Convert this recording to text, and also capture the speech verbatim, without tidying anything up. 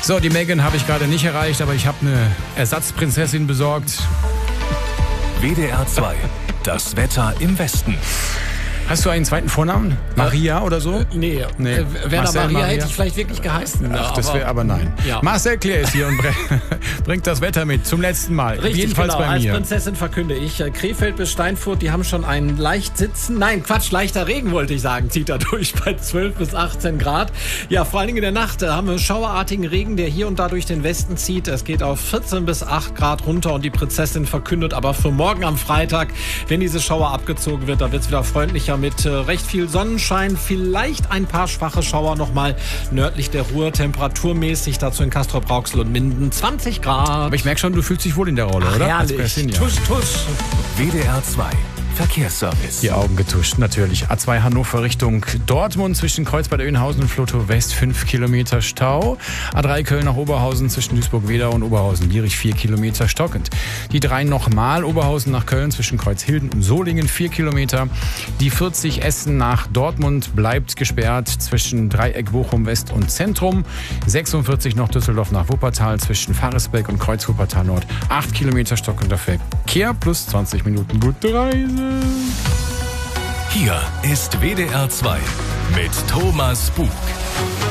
So, die Megan habe ich gerade nicht erreicht, aber ich habe eine Ersatzprinzessin besorgt. W D R zwei, das Wetter im Westen. Hast du einen zweiten Vornamen? Maria oder so? Äh, nee, nee. Äh, Werner Marcel Maria, Maria hätte ich vielleicht wirklich geheißen. Ach, das wäre aber nein. Ja. Marcel Clair ist hier und bringt das Wetter mit zum letzten Mal. Richtig, Jedenfalls genau. bei mir. Als Prinzessin verkünde ich, äh, Krefeld bis Steinfurt, die haben schon einen leicht sitzen. Nein, Quatsch, leichter Regen wollte ich sagen, zieht da durch bei zwölf bis achtzehn Grad. Ja, vor allen Dingen in der Nacht äh, haben wir schauerartigen Regen, der hier und da durch den Westen zieht. Es geht auf vierzehn bis acht Grad runter und die Prinzessin verkündet aber für morgen am Freitag, wenn diese Schauer abgezogen wird, da wird es wieder freundlicher mit äh, recht viel Sonnenschein, vielleicht ein paar schwache Schauer nochmal nördlich der Ruhr, temperaturmäßig dazu in Castrop-Rauxel und Minden zwanzig Grad. Aber ich merke schon, du fühlst dich wohl in der Rolle, Ach, oder? herrlich. Als Prinzessin, ja. Tusch, tusch. W D R zwei, Verkehrsservice. Die Augen getuscht, natürlich. A zwei Hannover Richtung Dortmund zwischen Kreuzbad-Oeynhausen und Flotow West fünf Kilometer Stau. A drei Köln nach Oberhausen zwischen Duisburg-Wedau und Oberhausen-Lierich vier Kilometer stockend. Die drei nochmal Oberhausen nach Köln zwischen Kreuzhilden und Solingen vier Kilometer. Die vierzig Essen nach Dortmund bleibt gesperrt zwischen Dreieck Bochum West und Zentrum. sechsundvierzig noch Düsseldorf nach Wuppertal zwischen Faresbeck und Kreuz Wuppertal Nord. acht Kilometer stockender Verkehr plus zwanzig Minuten gute Reise. Hier ist W D R zwei mit Thomas Bug.